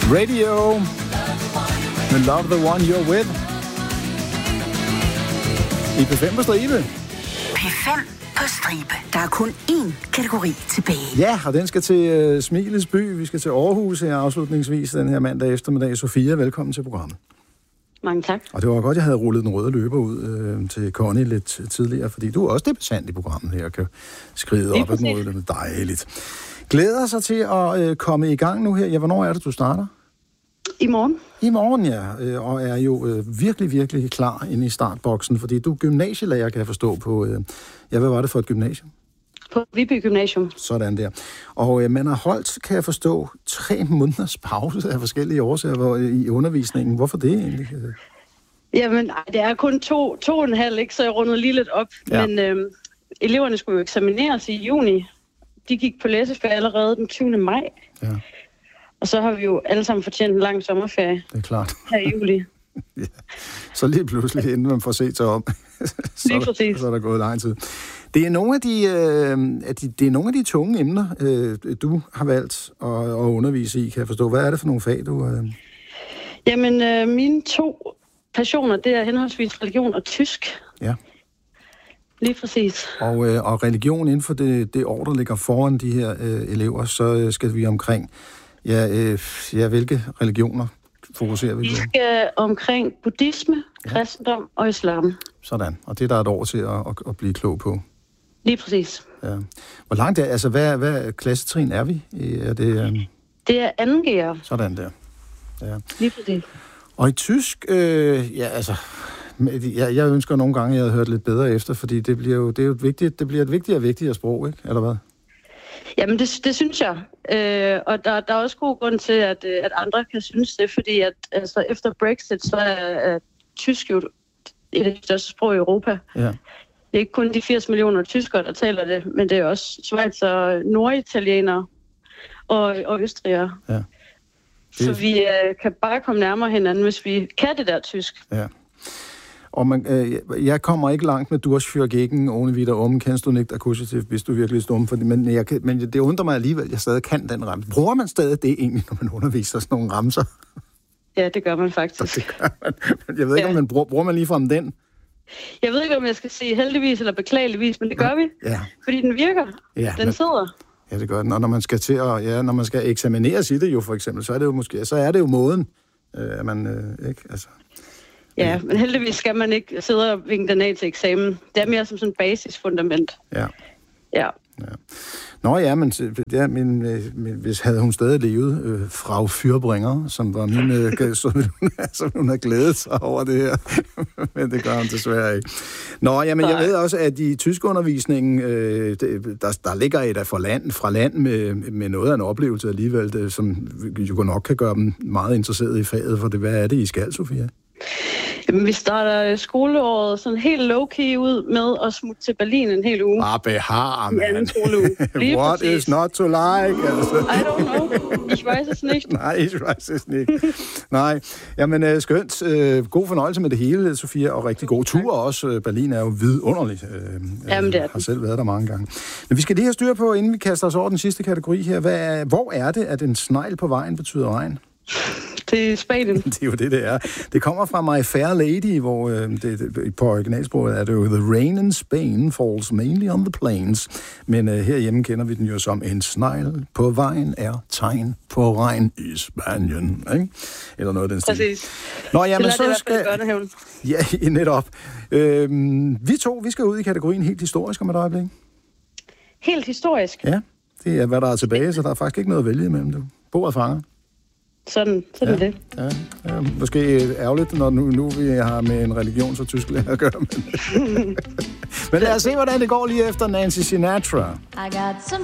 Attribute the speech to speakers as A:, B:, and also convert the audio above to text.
A: Radio. Men Love the One You're With. I P5 på stribe.
B: P5 på stribe. Der er kun én kategori tilbage.
A: Ja, og den skal til Smilets by. Vi skal til Aarhus her afslutningsvis den her mandag eftermiddag. Sofia, velkommen til programmet.
C: Mange tak.
A: Og det var godt, jeg havde rullet den røde løber ud til Connie lidt tidligere, fordi du er også debutant i programmet her og kan skride op ad den røde løber. Dejligt. Glæder sig til at komme i gang nu her. Ja, hvornår er det, du starter?
C: I morgen.
A: I morgen, ja. Og er jo virkelig, virkelig klar inde i startboksen, fordi du er gymnasielærer, kan jeg forstå på... hvad var det for et gymnasium?
C: På Viby Gymnasium.
A: Sådan der. Og man har holdt, kan jeg forstå, 3 måneders pause af forskellige årsager i undervisningen. Hvorfor det egentlig?
C: Jamen, det er kun 2,5, ikke? Så jeg rundede lige lidt op. Ja. Men eleverne skulle jo eksamineres i juni. De gik på læseferie allerede den 20. maj. Ja. Og så har vi jo alle sammen fortjent en lang sommerferie.
A: Det er klart.
C: Her i juli.
A: Ja. Så lige pludselig, inden man får set sig om, så er der gået lang tid. Det er nogle af de tunge emner, du har valgt at undervise i, kan jeg forstå. Hvad er det for nogle fag, du...
C: Jamen, mine 2 passioner, det er henholdsvis religion og tysk. Ja. Lige præcis.
A: Og religion inden for det år, der ligger foran de her elever, så skal vi omkring... hvilke religioner fokuserer vi på?
C: Vi skal omkring buddhisme, kristendom og islam.
A: Sådan, og det der er et år til at blive klog på.
C: Lige præcis.
A: Ja. Hvor langt hvad klassetrin er vi?
C: Det er 2.G'er.
A: Sådan der. Ja.
C: Lige præcis.
A: Og i tysk, jeg ønsker nogle gange, at jeg havde hørt lidt bedre efter, fordi det bliver et vigtigere sprog, ikke? Eller hvad?
C: Jamen, det synes jeg. Og der er også god grund til, at andre kan synes det, fordi at efter Brexit, så er tysk jo et af de største sprog i Europa. Ja. Det er ikke kun de 80 millioner tyskere, der taler det, men det er også schweizer, norditalienere og østrigere. Ja. Så vi kan bare komme nærmere hinanden, hvis vi kan det der tysk. Ja.
A: Og jeg kommer ikke langt med Durchführgegen, ohne wieder kennst du nicht akkusativ, hvis du virkelig stum, men det undrer mig alligevel, at jeg stadig kan den ramse. Bruger man stadig det egentlig, når man underviser sådan nogle ramser?
C: Ja, det gør man faktisk.
A: Det gør man. Jeg ved ikke, om man bruger man ligefrem den?
C: Jeg ved ikke, om jeg skal sige heldigvis eller beklageligvis, men det gør vi. Ja. Fordi den virker. Ja, den sidder.
A: Ja, det gør den. Og når man skal når man skal eksamineres i det jo, for eksempel, så er det jo måden, at man ikke, altså...
C: Ja, men heldigvis skal man ikke sidde og vinke den af til eksamen. Det er mere som sådan en basisfundament. Ja. Ja.
A: Nå ja, men hvis havde hun stadig levet, Frau Fyrbringer, som var min, så ville hun have glædet sig over det her. Men det gør hun desværre ikke. Nå, jamen jeg ved også, at i tyskundervisningen, der ligger et af fra land med noget af en oplevelse alligevel, som jo nok kan gøre dem meget interesserede i faget, for det. Hvad er det, I skal, Sofia?
C: Jamen, vi starter skoleåret sådan helt low-key ud med at smutte til Berlin en hel uge.
A: Behar, man.
C: What
A: præcis. Is not to like? Altså.
C: I don't know. Ich weiß es nicht.
A: Nej, ich weiß es nicht. Nej, jamen skønt. God fornøjelse med det hele, Sofia, og rigtig god tur også. Berlin er jo vidunderligt.
C: Jamen, det er
A: har selv været der mange gange. Men vi skal lige have styr på, inden vi kaster os over den sidste kategori her. Hvor er det, at en snegl på vejen betyder regn?
C: Det er Spanien.
A: Det er jo det er. Det kommer fra My Fair Lady, hvor på originalsproget er det jo The rain in Spain falls mainly on the plains. Men herhjemme kender vi den jo som en snegl på vejen er tegn på regn i Spanien. Ikke? Eller noget af den stil.
C: Præcis.
A: Nå, jamen,
C: så skal...
A: Ja, netop. Vi skal ud i kategorien helt historisk om et øjeblik.
C: Helt historisk?
A: Ja, det er, hvad der er tilbage, så der er faktisk ikke noget at vælge imellem det. Bordet fanger.
C: Sådan er det.
A: Ja, måske ærgerligt, når nu vi har med en religions- og tysklærer at gøre. Men lad os se, hvordan det går lige efter Nancy Sinatra.
D: I got some